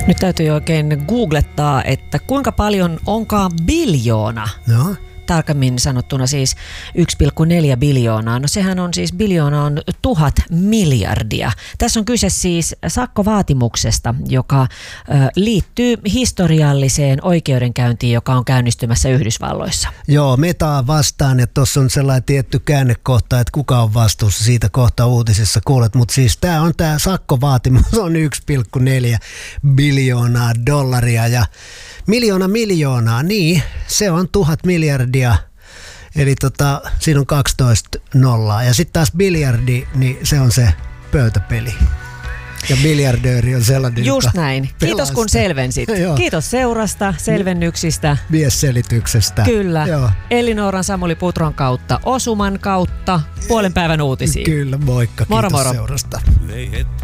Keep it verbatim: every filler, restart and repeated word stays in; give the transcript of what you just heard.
Nyt täytyy oikein googlettaa, että kuinka paljon onkaan biljoona. No. Tarkemmin sanottuna siis yksi pilkku neljä biljoonaa. No sehän on siis, biljoona on tuhat miljardia. Tässä on kyse siis sakkovaatimuksesta, joka ö, liittyy historialliseen oikeudenkäyntiin, joka on käynnistymässä Yhdysvalloissa. Joo, Metaa vastaan, että tuossa on sellainen tietty käännekohta, että kuka on vastuussa siitä kohta uutisissa kuulet. Mutta siis tämä on tämä sakkovaatimus on yksi pilkku neljä biljoonaa dollaria ja miljoona miljoonaa, niin se on tuhat miljardia, eli tota, siinä on kaksitoista nollaa. Ja sitten taas biljardi, niin se on se pöytäpeli. Ja biljardööri on sellainen, just näin. Kiitos kun selvensit. Kiitos seurasta, selvennyksistä. Miesselityksestä. Kyllä. Joo. Ellinooran Samuli Putron kautta, Osuman kautta, puolen päivän uutisiin. Kyllä, moikka. Moro, Kiitos moro. seurasta.